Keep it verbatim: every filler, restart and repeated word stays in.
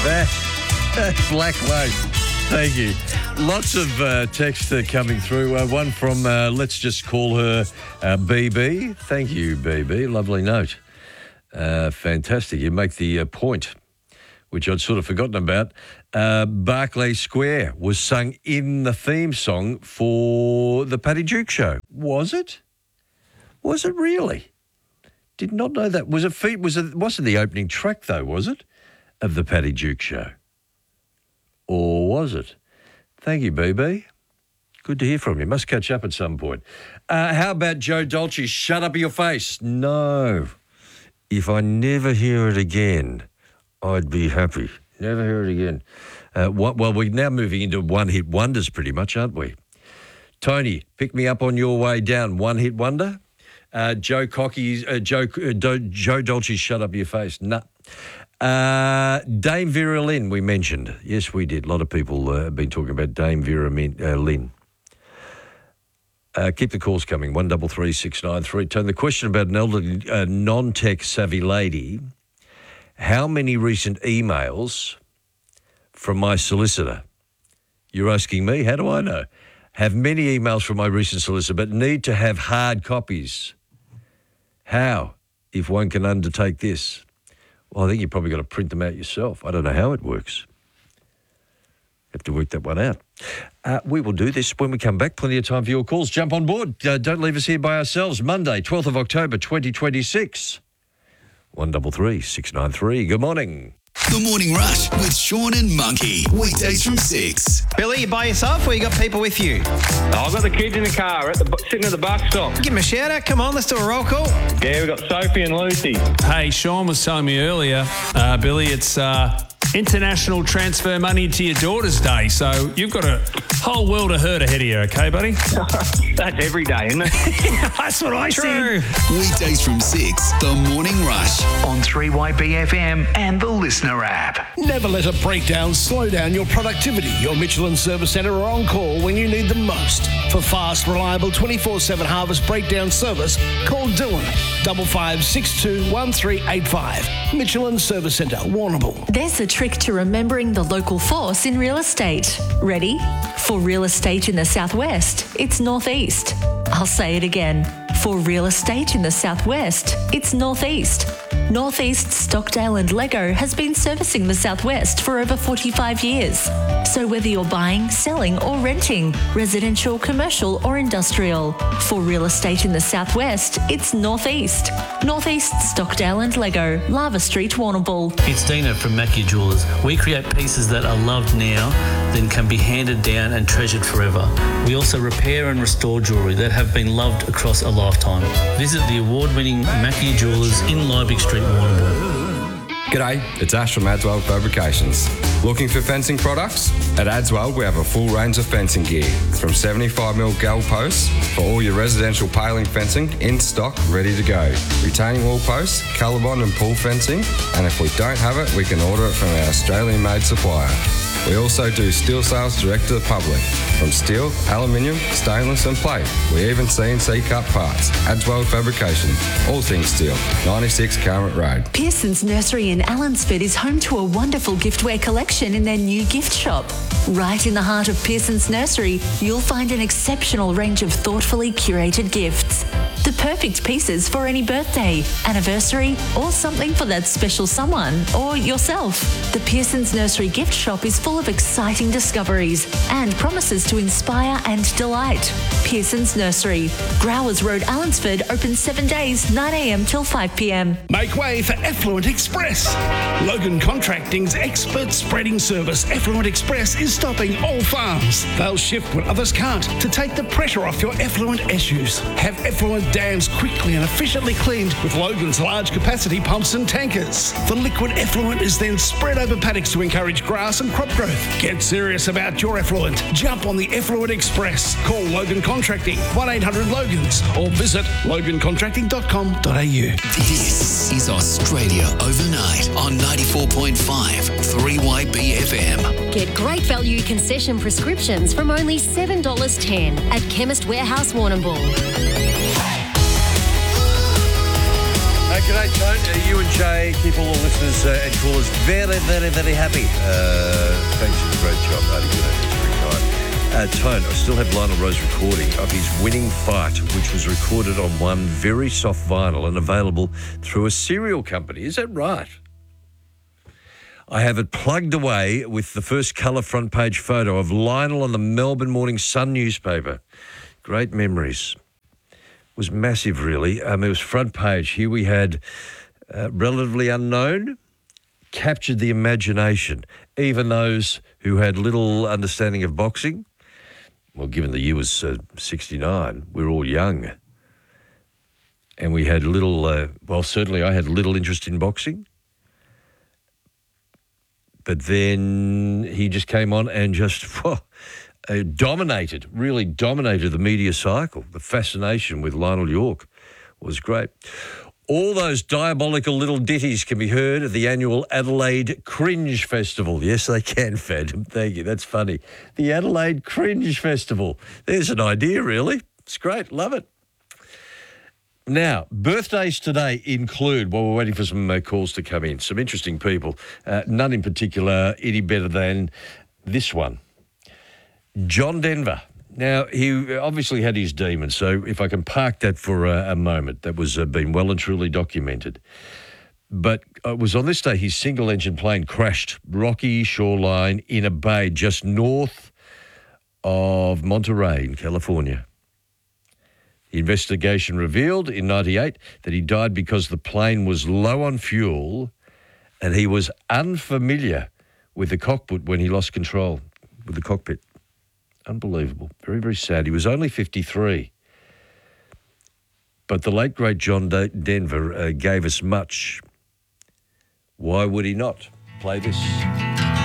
that black lace. Thank you. Lots of uh, text uh, coming through. Uh, one from, uh, let's just call her uh, B B. Thank you, B B. Lovely note. Uh, fantastic. You make the uh, point, which I'd sort of forgotten about. Uh, Barclay Square was sung in the theme song for the Paddy Duke show. Was it? Was it really? Did not know that. Was it? Fe- was it? Wasn't the opening track though? Was it of the Paddy Duke show? Or was it? Thank you, B B. Good to hear from you. Must catch up at some point. Uh, how about Joe Dolce? Shut up your face. No. If I never hear it again, I'd be happy. Never hear it again. Uh, what, well, we're now moving into one-hit wonders pretty much, aren't we? Tony, pick me up on your way down. One-hit wonder? Uh, Joe Cocky, uh, Joe, uh, Do, Joe Dolce, shut up your face. Nah. Uh, Dame Vera Lynn, we mentioned. Yes, we did. A lot of people uh, have been talking about Dame Vera Min, uh, Lynn. Uh, keep the calls coming, one double three six nine three. Tone, the question about an elderly, uh, non-tech savvy lady, how many recent emails from my solicitor? You're asking me, how do I know? Have many emails from my recent solicitor, but need to have hard copies. How, if one can undertake this? Well, I think you've probably got to print them out yourself. I don't know how it works. Have to work that one out. Uh, we will do this when we come back. Plenty of time for your calls. Jump on board. Uh, don't leave us here by ourselves. Monday, twelfth of October, twenty twenty-six. one double three six nine three. Good morning. The Morning Rush with Sean and Monkey. Weekdays from six. Billy, you by yourself or you got people with you? Oh, I've got the kids in the car at the bu- sitting at the bus stop. Give them a shout out. Come on, let's do a roll call. Yeah, we've got Sophie and Lucy. Hey, Sean was telling me earlier, uh, Billy, it's uh, International Transfer Money to Your Daughter's Day, so you've got a whole world of hurt ahead of you, okay, buddy? That's every day, isn't it? That's what I True. said. Weekdays from six. The Morning Rush. On three Y B F M and the Listener app. Never let a breakdown slow down your productivity. Your Michelin Service Centre are on call when you need them most. For fast, reliable twenty-four seven harvest breakdown service, call Dylan, double five six two one three eight five. Michelin Service Centre, Warrnambool. There's a trick to remembering the local force in real estate. Ready? For real estate in the southwest, it's northeast. I'll say it again. For real estate in the southwest, it's northeast. Northeast, Stockdale and Lego has been servicing the southwest for over forty-five years. So whether you're buying, selling or renting, residential, commercial or industrial, for real estate in the southwest, it's northeast. Northeast, Stockdale and Lego, Lava Street, Warrnambool. It's Dina from Mackie Jewelers. We create pieces that are loved now, then can be handed down and treasured forever. We also repair and restore jewellery that have been loved across a lifetime. Visit the award-winning Mackie Jewelers in Liebig Street, Warrnambool. G'day, it's Ash from Adswell Fabrications. Looking for fencing products? At Adswell, we have a full range of fencing gear, from seventy-five millimeter gal posts for all your residential paling fencing, in stock, ready to go. Retaining wall posts, Colorbond and pool fencing, and if we don't have it, we can order it from our Australian-made supplier. We also do steel sales direct to the public, from steel, aluminium, stainless and plate. We even C N C cut parts. Adswell Fabrication, all things steel, ninety-six Carmet Road. Pearson's Nursery in Allansford is home to a wonderful giftware collection in their new gift shop. Right in the heart of Pearson's Nursery, you'll find an exceptional range of thoughtfully curated gifts. The perfect pieces for any birthday, anniversary, or something for that special someone or yourself. The Pearson's Nursery gift shop is full of exciting discoveries and promises to inspire and delight. Pearson's Nursery, Growers Road, Allansford, open seven days, nine a.m. till five p.m. Make way for Effluent Express. Logan Contracting's expert spreading service, Effluent Express, is stopping all farms. They'll shift when others can't to take the pressure off your effluent issues. Have effluent dams quickly and efficiently cleaned with Logan's large capacity pumps and tankers. The liquid effluent is then spread over paddocks to encourage grass and crop growth. Get serious about your effluent. Jump on the Effluent Express. Call Logan Contracting, one eight hundred Logans, or visit logan contracting dot com dot a u. This is Australia Overnight on ninety-four point five three Y B F M. Get great value concession prescriptions from only seven dollars ten at Chemist Warehouse, Warrnambool. g'day, Tone. Uh, you and Jay keep all the listeners uh, and callers very, very, very happy. Uh, thanks for the great job, buddy. You know, it's pretty kind. Uh, Tone, I still have Lionel Rose recording of his winning fight, which was recorded on one very soft vinyl and available through a cereal company. Is that right? I have it plugged away with the first colour front page photo of Lionel on the Melbourne Morning Sun newspaper. Great memories. It was massive, really. Um, it was front page. Here we had uh, relatively unknown, captured the imagination. Even those who had little understanding of boxing, well, given the year was uh, sixty-nine, we were all young. And we had little, uh, well, certainly I had little interest in boxing. But then he just came on and just whoa, uh, dominated, really dominated the media cycle. The fascination with Lionel York was great. All those diabolical little ditties can be heard at the annual Adelaide Cringe Festival. Yes, they can, Phantom. Thank you. That's funny. The Adelaide Cringe Festival. There's an idea, really. It's great. Love it. Now, birthdays today include, while we're waiting for some uh, calls to come in, some interesting people. Uh, none in particular any better than this one. John Denver. Now, he obviously had his demons, so if I can park that for a, a moment, that was uh, been well and truly documented. But it was on this day his single-engine plane crashed rocky shoreline in a bay just north of Monterey in California. The investigation revealed in ninety-eight that he died because the plane was low on fuel and he was unfamiliar with the cockpit when he lost control with the cockpit. Unbelievable. Very, very sad. He was only fifty-three. But the late, great John De- Denver uh, gave us much. Why would he not? Play this.